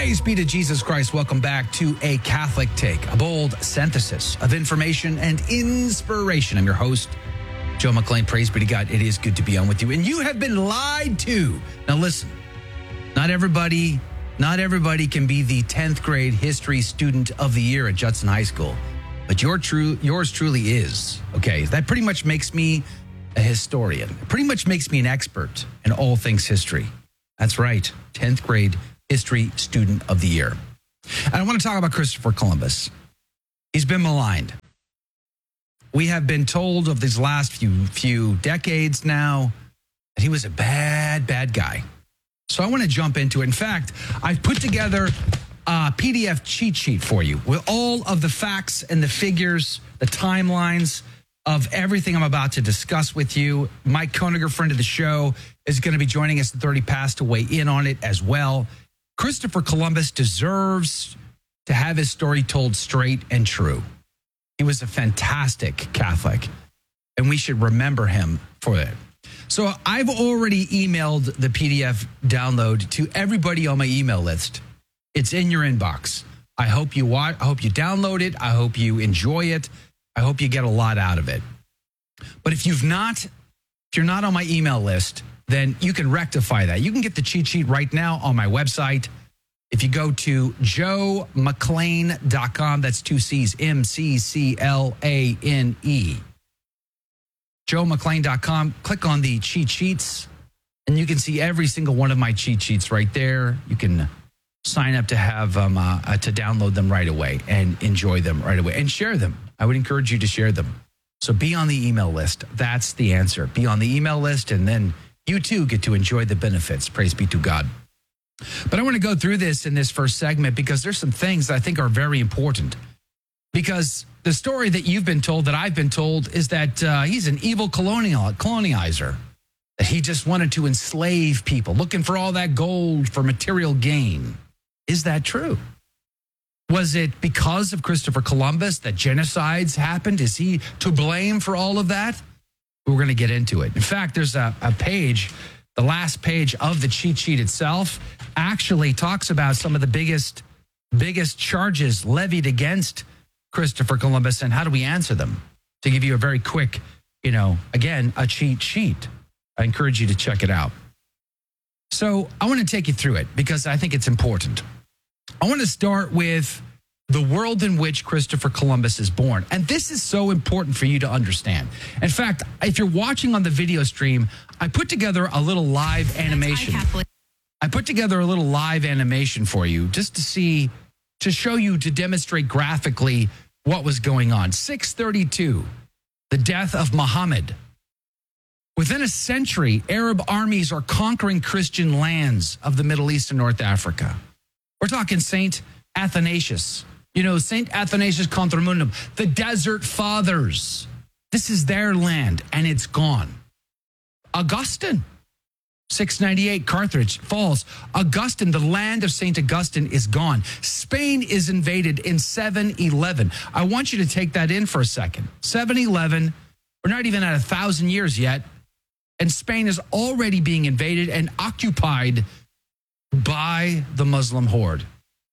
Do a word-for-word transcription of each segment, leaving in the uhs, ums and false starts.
Praise be to Jesus Christ. Welcome back to A Catholic Take, a bold synthesis of information and inspiration. I'm your host, Joe McClain. Praise be to God. It is good to be on with you. And you have been lied to. Now listen, not everybody, not everybody can be the tenth grade history student of the year at Judson High School, but your true, yours truly is. Okay, that pretty much makes me a historian. It pretty much makes me an expert in all things history. That's right, tenth grade history student of the year. And I want to talk about Christopher Columbus. He's been maligned. We have been told of these last few few decades now that he was a bad, bad guy. So I want to jump into it. In fact, I've put together a P D F cheat sheet for you with all of the facts and the figures, the timelines of everything I'm about to discuss with you. Mike Koeniger, friend of the show, is going to be joining us at thirty past to weigh in on it as well. Christopher Columbus deserves to have his story told straight and true. He was a fantastic Catholic, and we should remember him for it. So I've already emailed the P D F download to everybody on my email list. It's in your inbox. I hope you watch, I hope you download it. I hope you enjoy it. I hope you get a lot out of it. But if you've not, if you're not on my email list, then you can rectify that. You can get the cheat sheet right now on my website. If you go to joe mcclain dot com, that's two C's, M C C L A N E. joe mcclain dot com, click on the cheat sheets, and you can see every single one of my cheat sheets right there. You can sign up to have um, uh, uh, to download them right away and enjoy them right away and share them. I would encourage you to share them. So be on the email list. That's the answer. Be on the email list, and then you too get to enjoy the benefits. Praise be to God. But I want to go through this in this first segment because there's some things that I think are very important. Because the story that you've been told, that I've been told, is that uh, he's an evil colonial colonizer. That he just wanted to enslave people, looking for all that gold for material gain. Is that true? Was it because of Christopher Columbus that genocides happened? Is he to blame for all of that? We're going to get into it. In fact, there's a, a page, the last page of the cheat sheet itself actually talks about some of the biggest, biggest charges levied against Christopher Columbus and how do we answer them? To give you a very quick, you know, again, a cheat sheet. I encourage you to check it out. So I want to take you through it because I think it's important. I want to start with the world in which Christopher Columbus is born. And this is so important for you to understand. In fact, if you're watching on the video stream, I put together a little live animation. I put together a little live animation for you just to see, to show you, to demonstrate graphically what was going on. six thirty-two, the death of Muhammad. Within a century, Arab armies are conquering Christian lands of the Middle East and North Africa. We're talking Saint Athanasius. You know, Saint Athanasius Contra the Desert Fathers. This is their land, and it's gone. Augustine, six ninety-eight, Carthage falls. Augustine, the land of Saint Augustine, is gone. Spain is invaded in seven eleven. I want you to take that in for a second. seven eleven, we're not even at a thousand years yet, and Spain is already being invaded and occupied by the Muslim horde.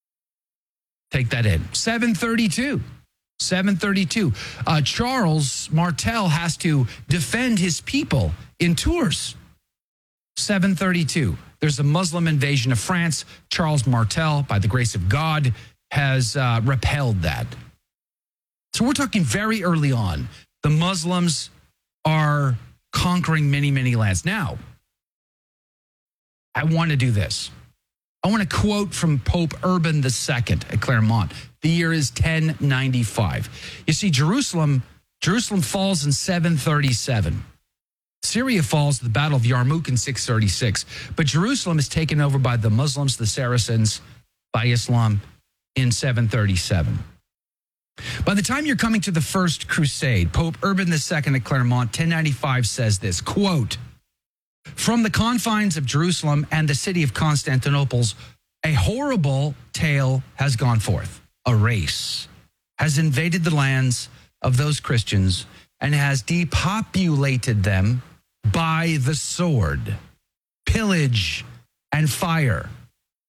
Take that in. seven thirty-two. seven thirty-two. Uh, Charles Martel has to defend his people in Tours. seven thirty-two. There's a Muslim invasion of France. Charles Martel, by the grace of God, has uh, repelled that. So we're talking very early on. The Muslims are conquering many, many lands. Now, I want to do this. I want to quote from Pope Urban the Second at Claremont. The year is ten ninety-five. You see, Jerusalem, Jerusalem falls in seven thirty-seven. Syria falls at the Battle of Yarmouk in six thirty-six. But Jerusalem is taken over by the Muslims, the Saracens, by Islam in seven thirty-seven. By the time you're coming to the First Crusade, Pope Urban the Second at Claremont, ten ninety-five, says this, quote, "From the confines of Jerusalem and the city of Constantinople, a horrible tale has gone forth. A race has invaded the lands of those Christians and has depopulated them by the sword, pillage, and fire.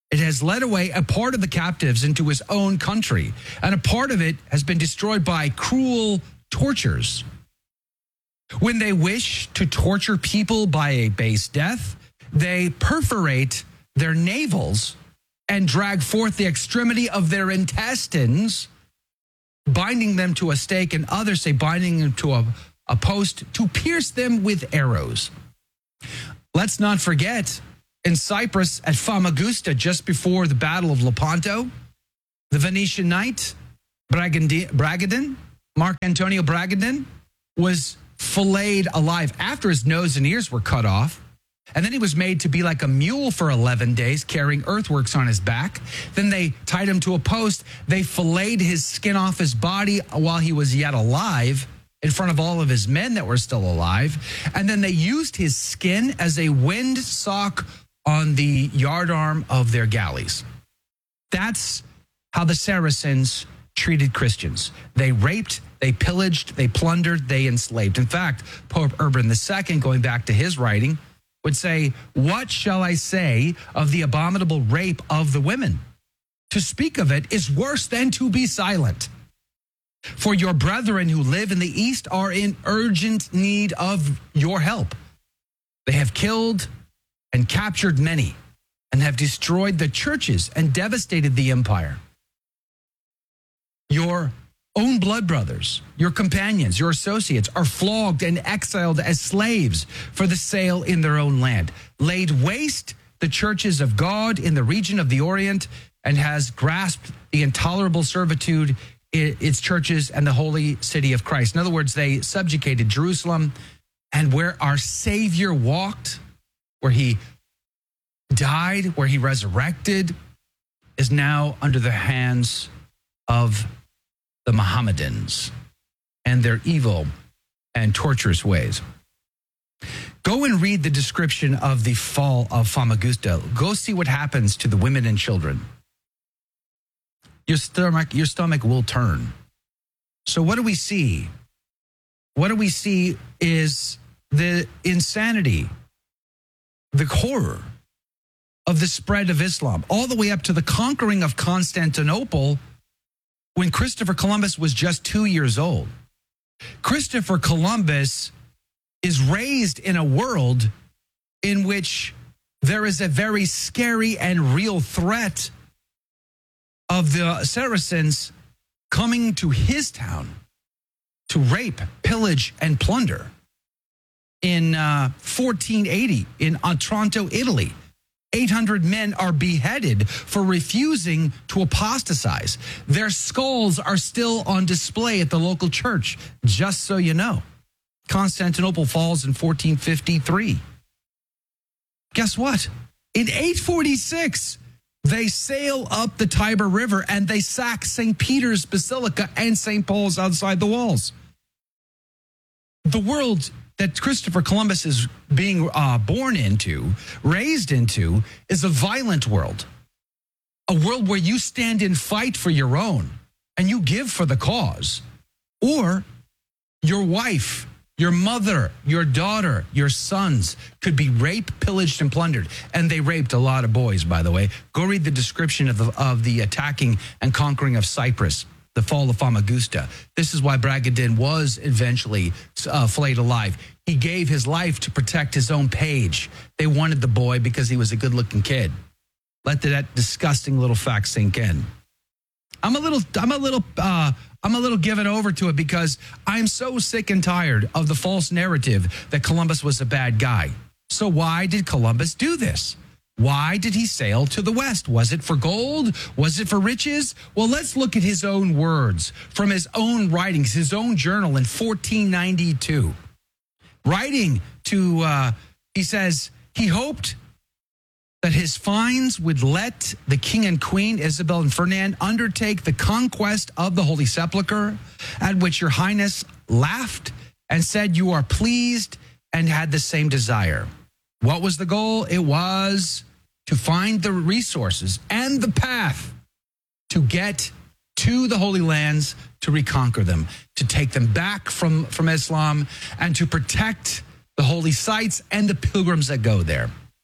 It has led away a part of the captives into his own country, and a part of it has been destroyed by cruel tortures. When they wish to torture people by a base death, they perforate their navels and drag forth the extremity of their intestines, binding them to a stake, and others say binding them to a, a post to pierce them with arrows. Let's not forget, in Cyprus at Famagusta, just before the Battle of Lepanto, the Venetian knight, Bragadin, Mark Antonio Bragadin, was filleted alive after his nose and ears were cut off. And then he was made to be like a mule for eleven days, carrying earthworks on his back. Then they tied him to a post. They filleted his skin off his body while he was yet alive in front of all of his men that were still alive. And then they used his skin as a windsock on the yardarm of their galleys. That's how the Saracens treated Christians. They raped, they pillaged, they plundered, they enslaved. In fact, Pope Urban the Second, going back to his writing, would say, "What shall I say of the abominable rape of the women? To speak of it is worse than to be silent. For your brethren who live in the East are in urgent need of your help. They have killed and captured many, and have destroyed the churches and devastated the empire. Your own blood brothers, your companions, your associates are flogged and exiled as slaves for the sale in their own land, laid waste the churches of God in the region of the Orient, and has grasped the intolerable servitude in its churches and the holy city of Christ." In other words, they subjugated Jerusalem, and where our Savior walked, where he died, where he resurrected, is now under the hands of the Mohammedans and their evil and torturous ways. Go and read the description of the fall of Famagusta. Go see what happens to the women and children. Your stomach, your stomach will turn. So what do we see? What do we see is the insanity, the horror of the spread of Islam, all the way up to the conquering of Constantinople when Christopher Columbus was just two years old. Christopher Columbus is raised in a world in which there is a very scary and real threat of the Saracens coming to his town to rape, pillage, and plunder. In uh, fourteen eighty, in Otranto, Italy, eight hundred men are beheaded for refusing to apostatize. Their skulls are still on display at the local church, just so you know. Constantinople falls in fourteen fifty-three. Guess what? In eight forty-six, they sail up the Tiber River and they sack Saint Peter's Basilica and Saint Paul's outside the walls. The world that Christopher Columbus is being uh, born into, raised into, is a violent world. A world where you stand and fight for your own and you give for the cause. Or your wife, your mother, your daughter, your sons could be raped, pillaged, and plundered. And they raped a lot of boys, by the way. Go read the description of the, of the attacking and conquering of Cyprus, the fall of Famagusta. This is why Bragadin was eventually uh, flayed alive. He gave his life to protect his own page. They wanted the boy because he was a good-looking kid. Let that disgusting little fact sink in. I'm a little, I'm a little, uh, I'm a little given over to it because I'm so sick and tired of the false narrative that Columbus was a bad guy. So why did Columbus do this? Why did he sail to the West? Was it for gold? Was it for riches? Well, let's look at his own words from his own writings, his own journal in fourteen ninety-two. Writing to, uh, he says, he hoped that his fines would let the king and queen, Isabel and Ferdinand, undertake the conquest of the Holy Sepulchre, at which your highness laughed and said you are pleased and had the same desire. What was the goal? It was to find the resources and the path to get to the Holy Lands, to reconquer them, to take them back from, from Islam, and to protect the holy sites and the pilgrims that go there.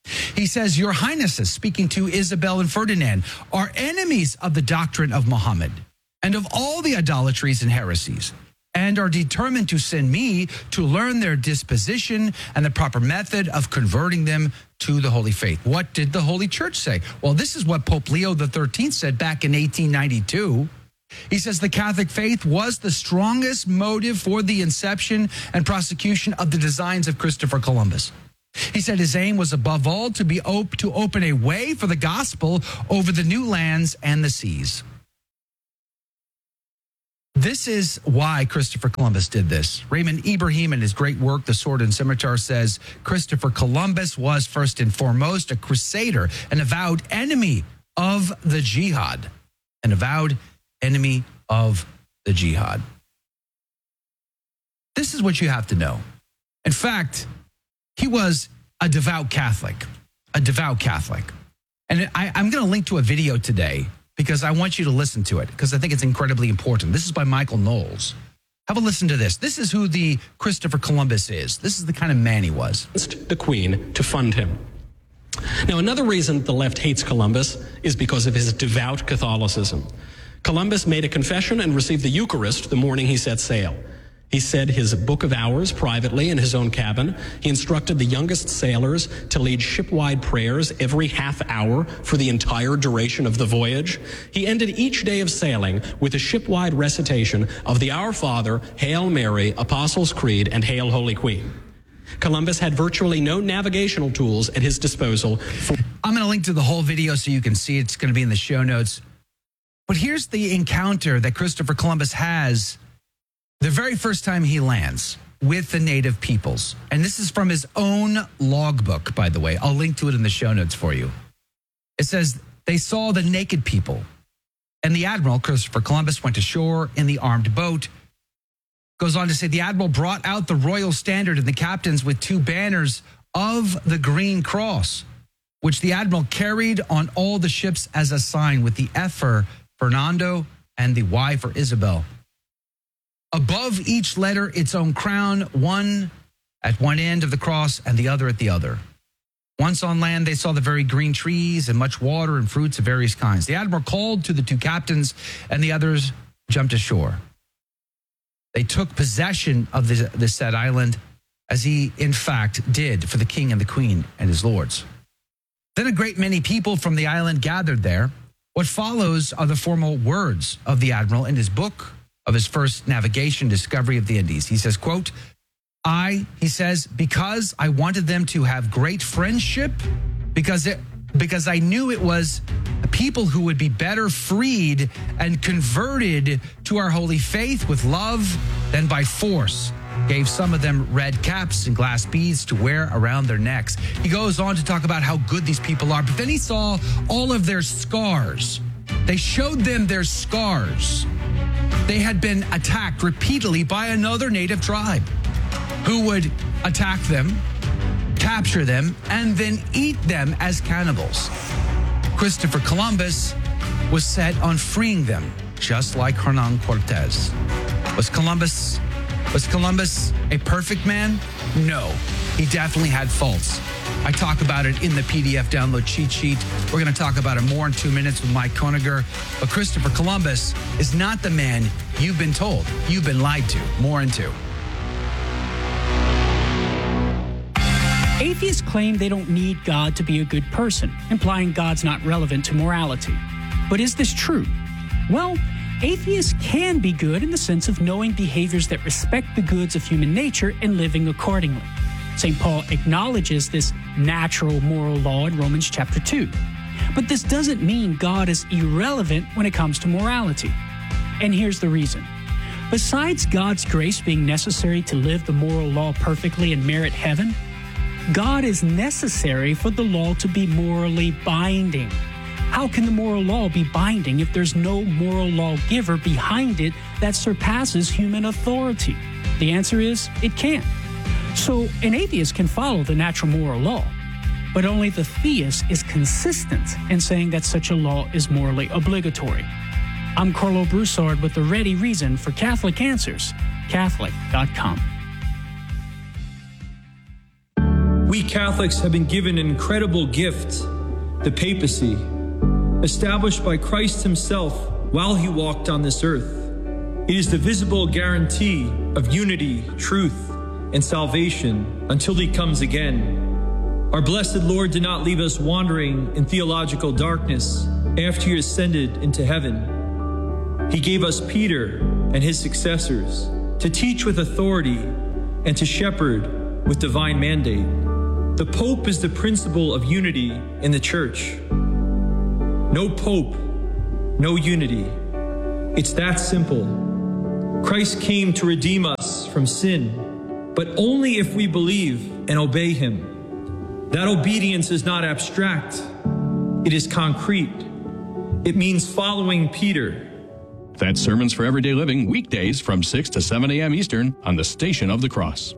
He says, Your Highnesses, speaking to Isabel and Ferdinand, are enemies of the doctrine of Muhammad and of all the idolatries and heresies, and are determined to send me to learn their disposition and the proper method of converting them to the holy faith. What did the Holy Church say? Well, this is what Pope Leo the thirteenth said back in eighteen ninety-two. He says the Catholic faith was the strongest motive for the inception and prosecution of the designs of Christopher Columbus. He said his aim was above all to be op- to open a way for the gospel over the new lands and the seas. This is why Christopher Columbus did this. Raymond Ibrahim, in his great work, The Sword and Scimitar, says Christopher Columbus was first and foremost a crusader, an avowed enemy of the jihad, an avowed enemy of the jihad. This is what you have to know. In fact, he was a devout Catholic, a devout Catholic. And I, I'm going to link to a video today because I want you to listen to it because I think it's incredibly important. This is by Michael Knowles. Have a listen to this. This is who the Christopher Columbus is. This is the kind of man he was. The Queen to fund him. Now, another reason the left hates Columbus is because of his devout Catholicism. Columbus made a confession and received the Eucharist the morning he set sail. He said his Book of Hours privately in his own cabin. He instructed the youngest sailors to lead shipwide prayers every half hour for the entire duration of the voyage. He ended each day of sailing with a shipwide recitation of the Our Father, Hail Mary, Apostles' Creed, and Hail Holy Queen. Columbus had virtually no navigational tools at his disposal. For- I'm going to link to the whole video so you can see it. It's going to be in the show notes. But here's the encounter that Christopher Columbus has the very first time he lands with the native peoples. And this is from his own logbook, by the way. I'll link to it in the show notes for you. It says, they saw the naked people. And the admiral, Christopher Columbus, went ashore in the armed boat. Goes on to say, the admiral brought out the royal standard and the captains with two banners of the Green Cross, which the admiral carried on all the ships as a sign, with the F for Fernando and the Y for Isabel. Above each letter, its own crown, one at one end of the cross and the other at the other. Once on land, they saw the very green trees and much water and fruits of various kinds. The admiral called to the two captains, and the others jumped ashore. They took possession of the, the said island, as he, in fact, did for the king and the queen and his lords. Then a great many people from the island gathered there. What follows are the formal words of the admiral in his book of his first navigation discovery of the Indies. He says, quote, I, he says, because I wanted them to have great friendship, because it, because I knew it was a people who would be better freed and converted to our holy faith with love than by force, gave some of them red caps and glass beads to wear around their necks. He goes on to talk about how good these people are, but then he saw all of their scars. They showed them their scars. They had been attacked repeatedly by another native tribe who would attack them, capture them, and then eat them as cannibals. Christopher Columbus was set on freeing them, just like Hernan Cortez. Was Columbus, was Columbus a perfect man? No, he definitely had faults. I talk about it in the P D F download cheat sheet. We're going to talk about it more in two minutes with Mike Koniger. But Christopher Columbus is not the man you've been told. You've been lied to. More in two. Atheists claim they don't need God to be a good person, implying God's not relevant to morality. But is this true? Well, atheists can be good in the sense of knowing behaviors that respect the goods of human nature and living accordingly. Saint Paul acknowledges this natural moral law in Romans chapter two. But this doesn't mean God is irrelevant when it comes to morality. And here's the reason. Besides God's grace being necessary to live the moral law perfectly and merit heaven, God is necessary for the law to be morally binding. How can the moral law be binding if there's no moral lawgiver behind it that surpasses human authority? The answer is, it can't. So an atheist can follow the natural moral law, but only the theist is consistent in saying that such a law is morally obligatory. I'm Carlo Broussard with the ready reason for Catholic Answers, Catholic dot com. We Catholics have been given an incredible gift, the papacy, established by Christ himself while he walked on this earth. It is the visible guarantee of unity, truth, and salvation until he comes again. Our blessed Lord did not leave us wandering in theological darkness after he ascended into heaven. He gave us Peter and his successors to teach with authority and to shepherd with divine mandate. The Pope is the principle of unity in the Church. No Pope, no unity. It's that simple. Christ came to redeem us from sin, but only if we believe and obey him. That obedience is not abstract. It is concrete. It means following Peter. That's Sermons for Everyday Living, weekdays from six to seven a.m. Eastern on the Station of the Cross.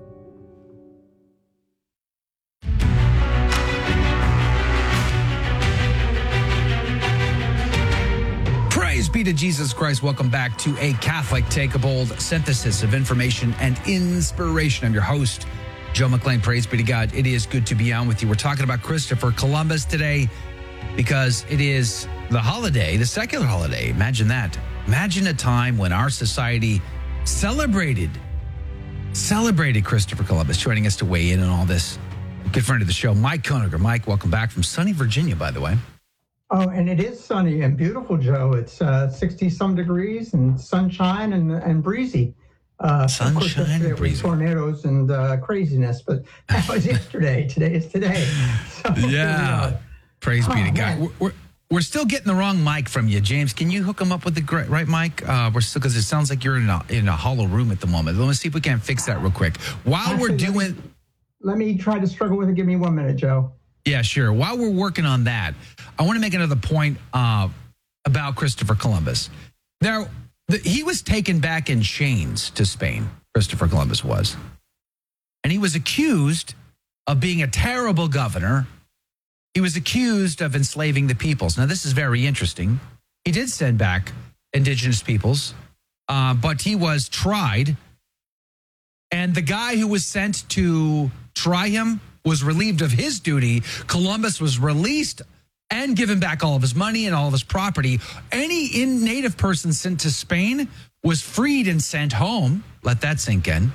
Praise be to Jesus Christ. Welcome back to A Catholic Take, a bold synthesis of information and inspiration. I'm your host, Joe McClain. Praise be to God. It is good to be on with you. We're talking about Christopher Columbus today because it is the holiday, the secular holiday. Imagine that. Imagine a time when our society celebrated, celebrated Christopher Columbus. Joining us to weigh in on all this, a good friend of the show, Mike Koeniger. Mike, welcome back from sunny Virginia, by the way. Oh, and it is sunny and beautiful, Joe. It's uh, sixty-some degrees and sunshine and and breezy. Uh, sunshine and breezy. Tornadoes and uh, craziness, but that was yesterday. Today is today. So, yeah. Praise oh, be to God. We're, we're, we're still getting the wrong mic from you, James. Can you hook him up with the great, right mic? Uh, we're still, because it sounds like you're in a, in a hollow room at the moment. Let me see if we can fix that real quick. While Actually, we're doing... Let me, let me try to struggle with it. Give me one minute, Joe. Yeah, sure. While we're working on that, I want to make another point uh, about Christopher Columbus. Now, the, he was taken back in chains to Spain, Christopher Columbus was. And he was accused of being a terrible governor. He was accused of enslaving the peoples. Now, this is very interesting. He did send back indigenous peoples, uh, but he was tried. And the guy who was sent to try him was relieved of his duty. Columbus was released and given back all of his money and all of his property. Any in native person sent to Spain was freed and sent home. Let that sink in.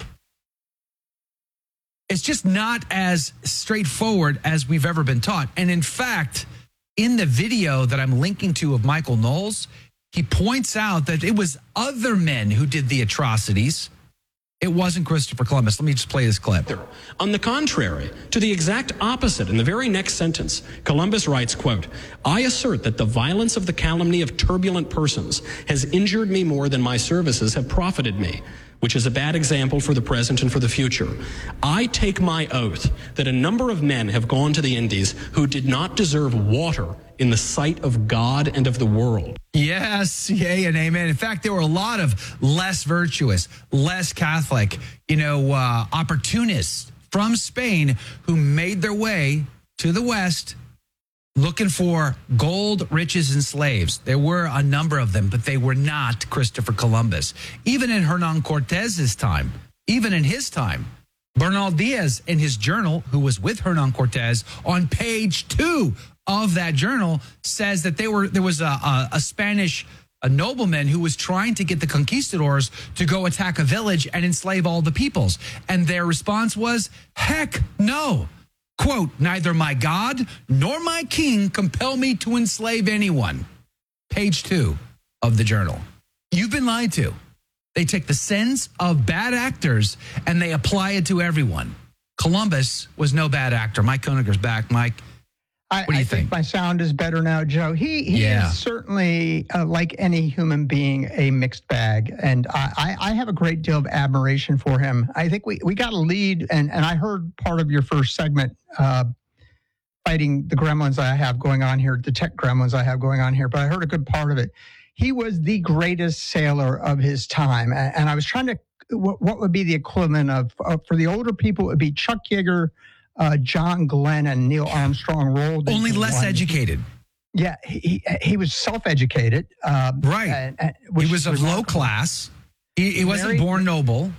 It's just not as straightforward as we've ever been taught. And in fact, in the video that I'm linking to of Michael Knowles, he points out that it was other men who did the atrocities. It wasn't Christopher Columbus. Let me just play this clip. On the contrary, to the exact opposite, in the very next sentence, Columbus writes, quote, I assert that the violence of the calumny of turbulent persons has injured me more than my services have profited me, which is a bad example for the present and for the future. I take my oath that a number of men have gone to the Indies who did not deserve water in the sight of God and of the world. Yes, yay and amen. In fact, there were a lot of less virtuous, less Catholic, you know, uh, opportunists from Spain who made their way to the West looking for gold, riches, and slaves. There were a number of them, but they were not Christopher Columbus. Even in Hernan Cortez's time, even in his time, Bernal Diaz in his journal, who was with Hernan Cortez, on page two of that journal says that they were there was a, a, a Spanish a nobleman who was trying to get the conquistadors to go attack a village and enslave all the peoples. And their response was, heck no. Quote, neither my God nor my king compel me to enslave anyone. Page two of the journal. You've been lied to. They take the sins of bad actors and they apply it to everyone. Columbus was no bad actor. Mike Koeniger's back. Mike, I, what do you I think? think my sound is better now, Joe. He, he Yeah. is certainly, uh, like any human being, a mixed bag. And I, I, I have a great deal of admiration for him. I think we, we got a lead, and, and I heard part of your first segment, uh, fighting the gremlins I have going on here, the tech gremlins I have going on here, but I heard a good part of it. He was the greatest sailor of his time. And, and I was trying to, what, what would be the equivalent of, uh, for the older people, it would be Chuck Yeager, Uh, John Glenn and Neil Armstrong rolled Only into less one. educated. Yeah, he he was self-educated. Um, Right. and- and- which He was is of low remarkable. class. He, he wasn't Very- born noble.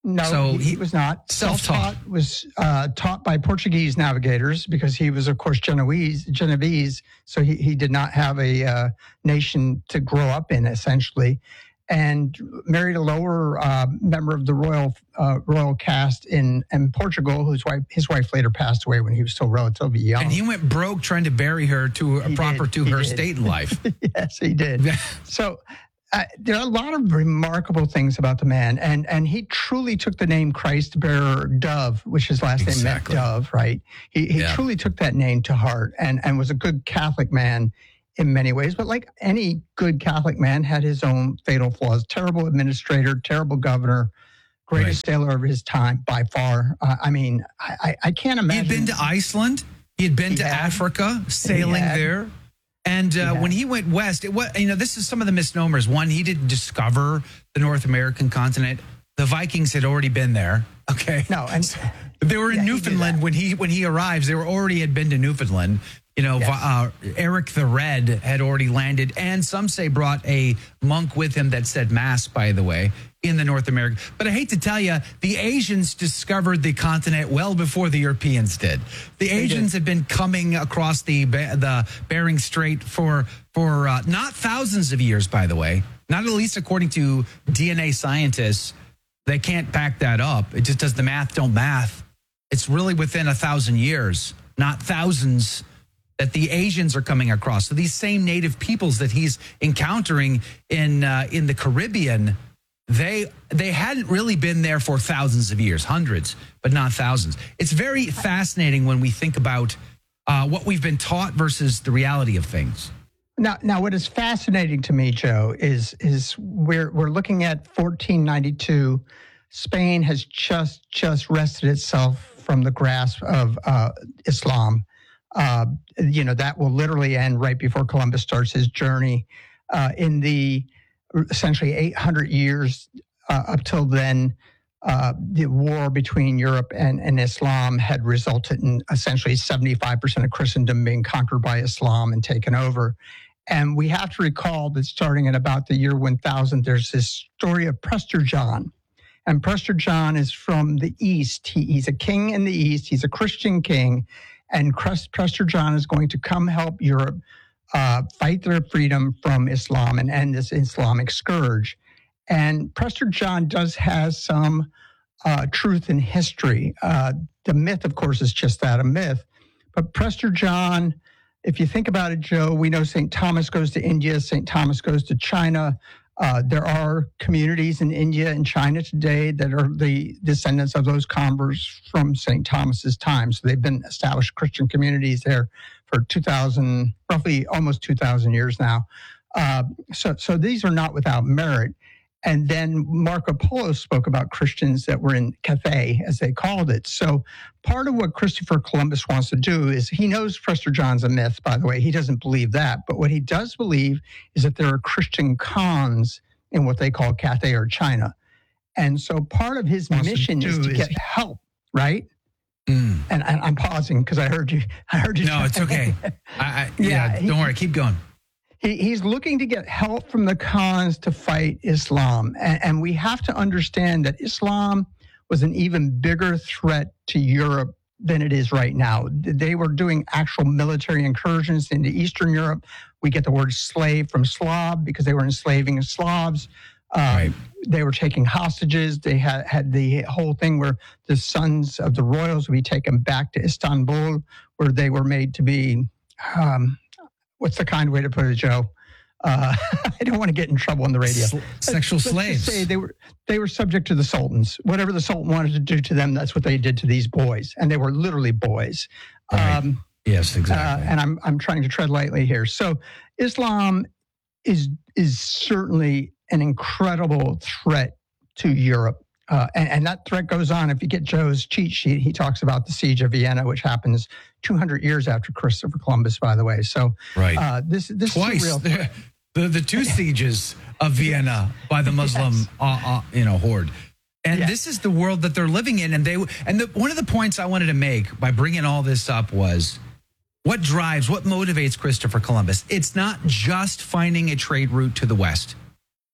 No, So he, he- was not. self-taught. Self-taught was uh, taught by Portuguese navigators because he was, of course, Genoese, Genovese. So he, he did not have a uh, nation to grow up in, essentially, and married a lower uh, member of the royal uh, royal caste in, in Portugal, whose wife his wife later passed away when he was still relatively young. And he went broke trying to bury her to He proper did. to He her did. state in life. Yes, he did. So uh, there are a lot of remarkable things about the man, and and he truly took the name Christ bearer Dove, which his last Exactly. name meant Dove, right? He he Yeah. truly took that name to heart, and and was a good Catholic man in many ways. But like any good Catholic man, had his own fatal flaws. Terrible administrator, terrible governor, greatest sailor of his time by far. Uh, I mean, I I, I can't He imagine. had been to Iceland. He had been He to had. Africa, sailing had. there. And uh, had. when he went west, it was, you know, this is some of the misnomers. One, he didn't discover the North American continent. The Vikings had already been there. Okay. No, and They were in Yeah, he knew Newfoundland that. when he when he arrives. They were already had been to Newfoundland. You know, Yes. uh, Eric the Red had already landed, and some say brought a monk with him that said mass, by the way, in the North America. But I hate to tell you, the Asians discovered the continent well before the Europeans did. The Asians have been coming across the Be- the Bering Strait for for uh, not thousands of years, by the way, not at least according to D N A scientists. They can't back that up. It just does the math don't math. It's really within a thousand years, not thousands, that the Asians are coming across. So these same native peoples that he's encountering in uh, in the Caribbean, they they hadn't really been there for thousands of years, hundreds, but not thousands. It's very fascinating when we think about uh, what we've been taught versus the reality of things. Now, now, what is fascinating to me, Joe, is is we're we're looking at fourteen ninety-two. Spain has just just wrested itself from the grasp of uh, Islam. Uh, you know, that will literally end right before Columbus starts his journey. Uh, in the essentially eight hundred years uh, up till then, uh, the war between Europe and, and Islam had resulted in essentially seventy-five percent of Christendom being conquered by Islam and taken over. And we have to recall that starting at about the year one thousand, there's this story of Prester John. And Prester John is from the East. He, he's a king in the East. He's a Christian king. And Prester John is going to come help Europe uh, fight their freedom from Islam and end this Islamic scourge. And Prester John does have some uh, truth in history. Uh, the myth, of course, is just that, a myth. But Prester John, if you think about it, Joe, we know Saint Thomas goes to India, Saint Thomas goes to China. Uh, there are communities in India and China today that are the descendants of those converts from Saint Thomas's time. So they've been established Christian communities there for two thousand, roughly almost two thousand years now. Uh, so, so these are not without merit. And then Marco Polo spoke about Christians that were in Cathay, as they called it. So part of what Christopher Columbus wants to do is, he knows Prester John's a myth, by the way. He doesn't believe that. But what he does believe is that there are Christian cons in what they call Cathay or China. And so part of his Wants to mission is do to is- get help, right? Mm. And, and I'm pausing because I heard you. I heard you. No, it's okay. I, I, yeah, Yeah, he- don't worry. Keep going. He, he's looking to get help from the Khans to fight Islam. And, and we have to understand that Islam was an even bigger threat to Europe than it is right now. They were doing actual military incursions into Eastern Europe. We get the word slave from Slav because they were enslaving Slavs. Um, Right. They were taking hostages. They had, had the whole thing where the sons of the royals would be taken back to Istanbul, where they were made to be... Um, what's the kind way to put it, Joe? Uh, I don't want to get in trouble on the radio. S- sexual Let's just slaves. say they were they were subject to the sultans. Whatever the sultan wanted to do to them, that's what they did to these boys, and they were literally boys. Right. Um, Yes, uh, exactly. and I'm I'm trying to tread lightly here. So, Islam is is certainly an incredible threat to Europe. Uh, and, and that threat goes on. If you get Joe's cheat sheet, he talks about the siege of Vienna, which happens two hundred years after Christopher Columbus, by the way. So right. uh, this this Twice. is a real The, the, the two sieges of Vienna by the Muslim, Yes. uh, uh, you know, horde. And Yes. this is the world that they're living in. And they and the, one of the points I wanted to make by bringing all this up was what drives, what motivates Christopher Columbus. It's not just finding a trade route to the West.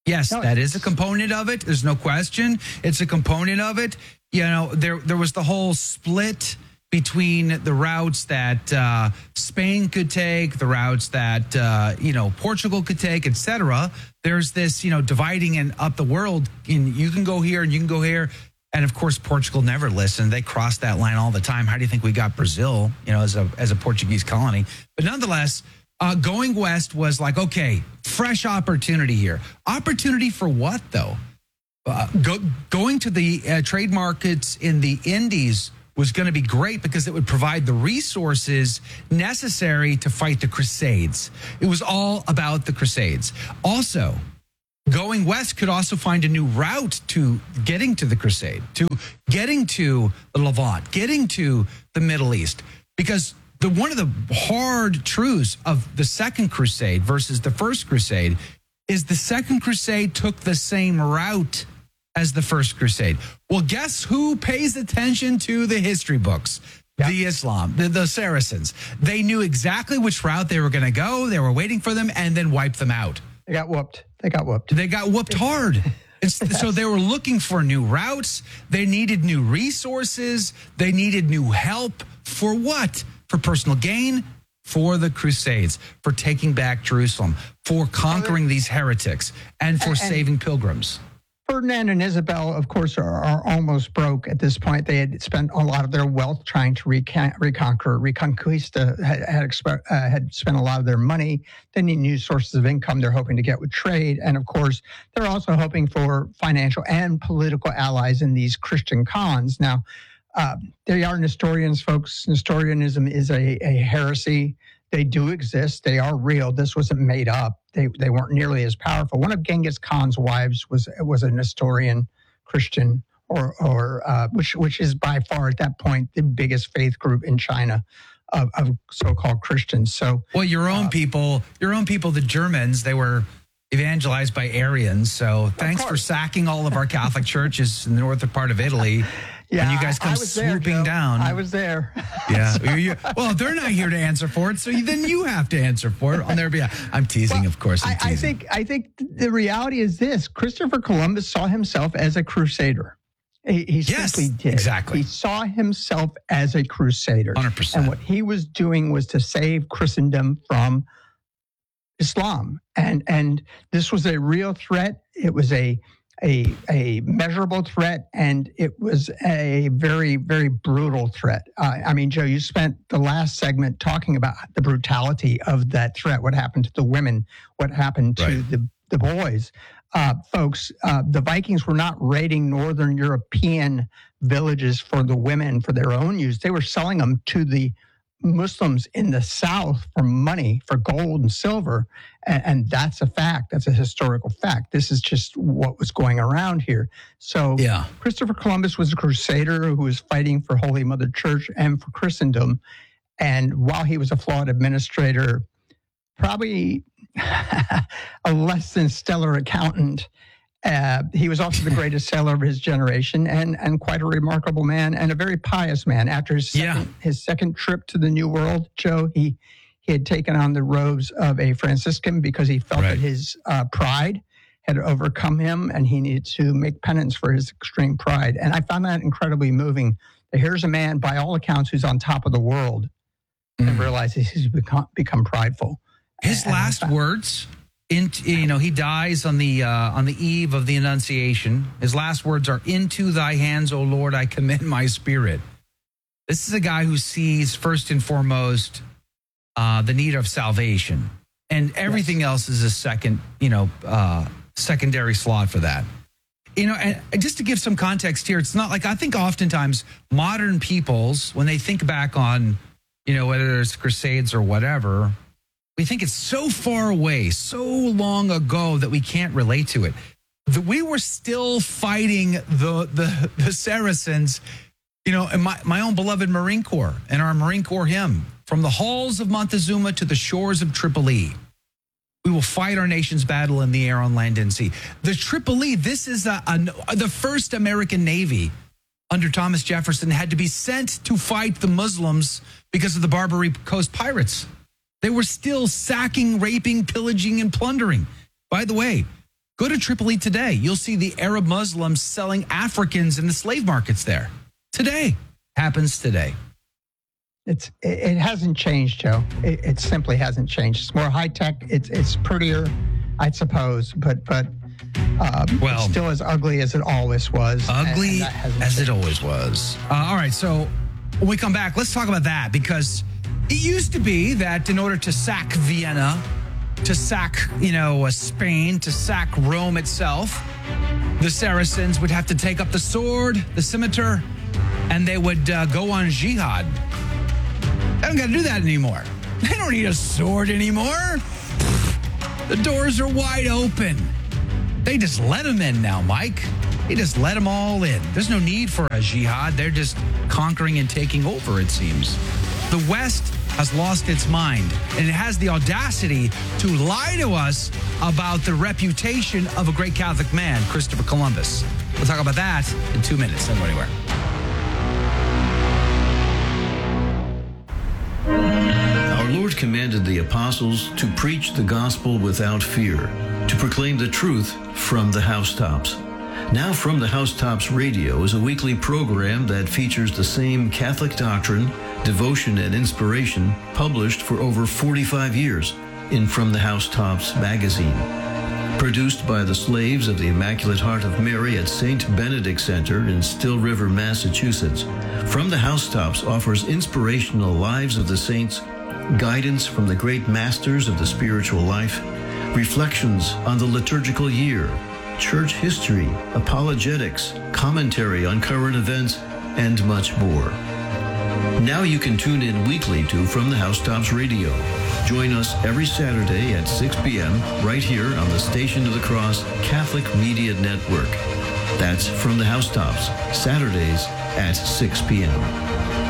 Yes, No, that is a component of it. There's no question. It's a component of it. You know, there there was the whole split between the routes that uh, Spain could take, the routes that, uh, you know, Portugal could take, et cetera. There's this, you know, dividing and up the world. And you can go here and you can go here. And of course, Portugal never listened. They crossed that line all the time. How do you think we got Brazil, you know, as a as a Portuguese colony? But nonetheless, uh, going west was like, okay, fresh opportunity here. Opportunity for what, though? Uh, go, going to the uh, trade markets in the Indies was going to be great because it would provide the resources necessary to fight the Crusades. It was all about the Crusades. Also, going west could also find a new route to getting to the Crusade, to getting to the Levant, getting to the Middle East. Because the one of the hard truths of the Second Crusade versus the First Crusade is the Second Crusade took the same route as the First Crusade. Well, guess who pays attention to the history books? Yep. The Islam, the, the Saracens. They knew exactly which route they were going to go. They were waiting for them and then wiped them out. They got whooped. They got whooped. They got whooped hard. It's, yes. So they were looking for new routes. They needed new resources. They needed new help. For what? For personal gain, for the Crusades, for taking back Jerusalem, for conquering these heretics, and for and, saving pilgrims. Ferdinand and Isabel, of course, are, are almost broke at this point. They had spent a lot of their wealth trying to recon- reconquer. Reconquista had, had, exp- uh, had spent a lot of their money. They need new sources of income they're hoping to get with trade. And, of course, they're also hoping for financial and political allies in these Christian cons. Now, uh, they are Nestorians, folks. Nestorianism is a, a heresy. They do exist. They are real. This wasn't made up. They they weren't nearly as powerful. One of Genghis Khan's wives was was a Nestorian Christian, or or uh, which which is by far at that point the biggest faith group in China of, of so-called Christians. So, well, your own uh, people, your own people, the Germans, they were evangelized by Aryans. So, thanks for sacking all of our Catholic churches in the northern part of Italy. Yeah, and you guys come swooping there, down. I was there. Yeah. You're, you're, well, they're not here to answer for it, so then you have to answer for it on their behalf. I'm teasing, well, of course. I'm I, I think I think the reality is this: Christopher Columbus saw himself as a crusader. He, he yes, simply did. Exactly. He saw himself as a crusader. one hundred percent. And what he was doing was to save Christendom from Islam. And and this was a real threat. It was a A, a measurable threat, and it was a very, very brutal threat. Uh, I mean, Joe, you spent the last segment talking about the brutality of that threat, what happened to the women, what happened to right. the, the boys. Uh, folks, uh, the Vikings were not raiding Northern European villages for the women for their own use. They were selling them to the Muslims in the South for money, for gold and silver. And, and that's a fact. That's a historical fact. This is just what was going around here. So yeah. Christopher Columbus was a crusader who was fighting for Holy Mother Church and for Christendom. And while he was a flawed administrator, probably a less than stellar accountant, Uh, he was also the greatest sailor of his generation, and and quite a remarkable man, and a very pious man. After his second, yeah. his second trip to the New World, Joe, he he had taken on the robes of a Franciscan because he felt right. that his uh, pride had overcome him, and he needed to make penance for his extreme pride. And I found that incredibly moving. That here's a man, by all accounts, who's on top of the world, mm. and realizes he's become become prideful. His and, last and words. In, you know, he dies on the uh, on the eve of the Annunciation. His last words are, "Into thy hands, O Lord, I commit my spirit." This is a guy who sees first and foremost uh, the need of salvation, and everything yes. else is a second, you know, uh, secondary slot for that. You know, and just to give some context here, it's not like I think oftentimes modern peoples, when they think back on, you know, whether it's Crusades or whatever, we think it's so far away, so long ago that we can't relate to it. The, we were still fighting the, the the Saracens, you know, in my, my own beloved Marine Corps and our Marine Corps hymn, from the halls of Montezuma to the shores of Tripoli. We will fight our nation's battle in the air, on land, and sea. The Tripoli, this is a, a, the first American Navy under Thomas Jefferson had to be sent to fight the Muslims because of the Barbary Coast pirates. They were still sacking, raping, pillaging, and plundering. By the way, Go to Tripoli today. You'll see the Arab Muslims selling Africans in the slave markets there. Today. Happens today. It's it, it hasn't changed, Joe. It, it simply hasn't changed. It's more high tech. It's it's prettier, I suppose, but but um, well, it's still as ugly as it always was. Ugly and, and as changed. it always was. Uh, all right, so when we come back, let's talk about that, because it used to be that in order to sack Vienna, to sack, you know, Spain, to sack Rome itself, the Saracens would have to take up the sword, the scimitar, and they would uh, go on jihad. They don't got to do that anymore. They don't need a sword anymore. The doors are wide open. They just let them in now, Mike. They just let them all in. There's no need for a jihad. They're just conquering and taking over, it seems. The West has lost its mind, and it has the audacity to lie to us about the reputation of a great Catholic man, Christopher Columbus. We'll talk about that in two minutes. Don't go anywhere. Our Lord commanded the apostles to preach the gospel without fear, to proclaim the truth from the housetops. Now From the Housetops Radio is a weekly program that features the same Catholic doctrine, devotion, and inspiration published for over forty-five years in From the Housetops magazine. Produced by the slaves of the Immaculate Heart of Mary at Saint Benedict Center in Still River, Massachusetts, From the Housetops offers inspirational lives of the saints, guidance from the great masters of the spiritual life, reflections on the liturgical year, church history, apologetics, commentary on current events, and much more. Now you can tune in weekly to From the Housetops Radio. Join us every Saturday at six p.m. right here on the Station of the Cross Catholic Media Network. That's From the Housetops, Saturdays at six p.m.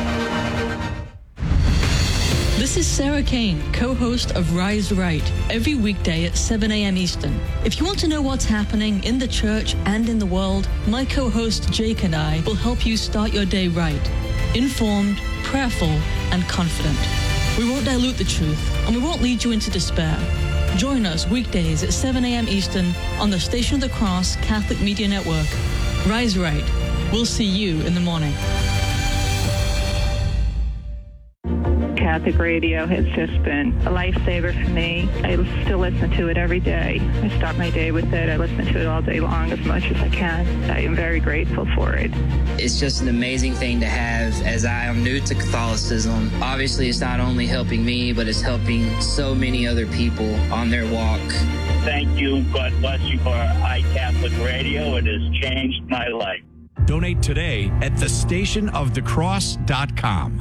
This is Sarah Kane, co-host of Rise Right, every weekday at seven a.m. Eastern. If you want to know what's happening in the church and in the world, my co-host Jake and I will help you start your day right, informed, prayerful, and confident. We won't dilute the truth, and we won't lead you into despair. Join us weekdays at seven a.m. Eastern on the Station of the Cross Catholic Media Network. Rise Right. We'll see you in the morning. Catholic radio has just been a lifesaver for me. I still listen to it every day. I start my day with it. I listen to it all day long as much as I can. I am very grateful for it. It's just an amazing thing to have, as I am new to Catholicism. Obviously, it's not only helping me, but it's helping so many other people on their walk. Thank you. God bless you for iCatholic Radio. It has changed my life. Donate today at the station of the cross dot com.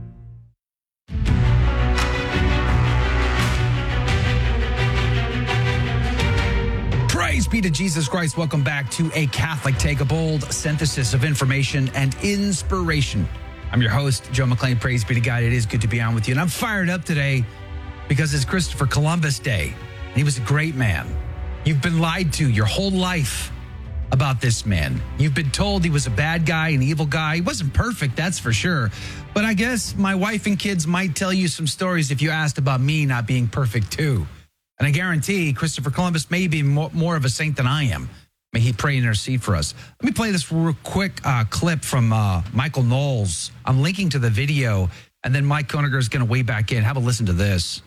Praise be to Jesus Christ. Welcome back to A Catholic Take, a bold synthesis of information and inspiration. I'm your host, Joe McClain. Praise be to God. It is good to be on with you. And I'm fired up today because it's Christopher Columbus Day. And he was a great man. You've been lied to your whole life about this man. You've been told he was a bad guy, an evil guy. He wasn't perfect, that's for sure. But I guess my wife and kids might tell you some stories if you asked about me not being perfect too. And I guarantee Christopher Columbus may be more, more of a saint than I am. May he pray and intercede for us. Let me play this real quick uh, clip from uh, Michael Knowles. I'm linking to the video, and then Mike Koeniger is going to weigh back in. Have a listen to this.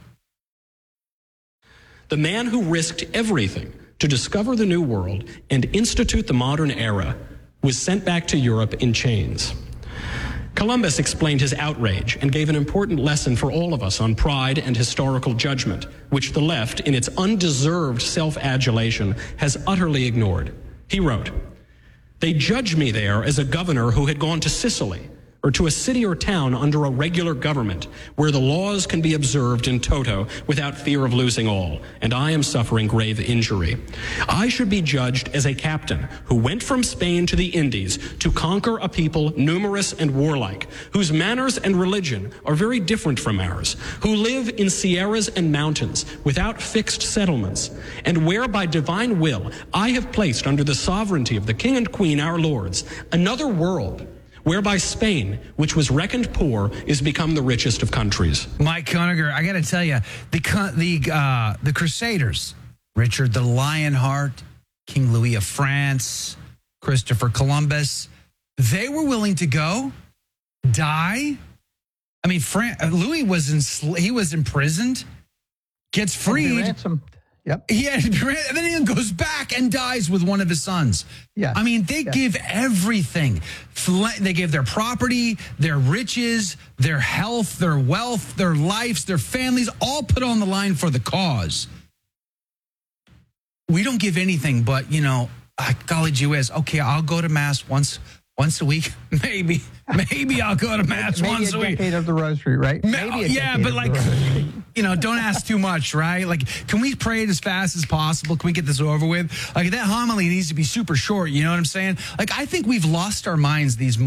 The man who risked everything to discover the New World and institute the modern era was sent back to Europe in chains. Columbus explained his outrage and gave an important lesson for all of us on pride and historical judgment, which the left, in its undeserved self-adulation, has utterly ignored. He wrote, "They judge me there as a governor who had gone to Sicily, or to a city or town under a regular government, where the laws can be observed in toto without fear of losing all, and I am suffering grave injury. I should be judged as a captain who went from Spain to the Indies to conquer a people numerous and warlike, whose manners and religion are very different from ours, who live in sierras and mountains without fixed settlements, and where by divine will I have placed under the sovereignty of the King and Queen, our lords, another world, whereby Spain, which was reckoned poor, is become the richest of countries." Mike Koeniger, I got to tell you, the the uh, the Crusaders, Richard the Lionheart, King Louis of France, Christopher Columbus. They were willing to go, die. I mean, Fran- Louis was in, he was imprisoned, gets freed. Ransom. Yep. He had, and then he goes back and dies with one of his sons. Yeah. I mean, they yeah. give everything. They gave their property, their riches, their health, their wealth, their lives, their families, all put on the line for the cause. We don't give anything, but, you know, uh, golly gee whiz, okay, I'll go to Mass once once a week. Maybe. Maybe I'll go to Mass Maybe once a, a week. decade of the rosary, right? Maybe a yeah, decade but of like, the rosary. you know, don't ask too much, right? Like, can we pray it as fast as possible? Can we get this over with? Like, that homily needs to be super short, you know what I'm saying? Like, I think we've lost our minds these